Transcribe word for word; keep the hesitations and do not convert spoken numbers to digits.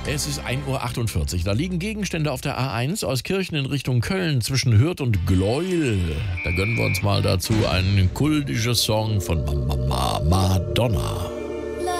Es ist ein Uhr achtundvierzig. Da liegen Gegenstände auf der A eins aus Kirchen in Richtung Köln zwischen Hürth und Gleuel. Da gönnen wir uns mal dazu einen kultischen Song von Mama Madonna.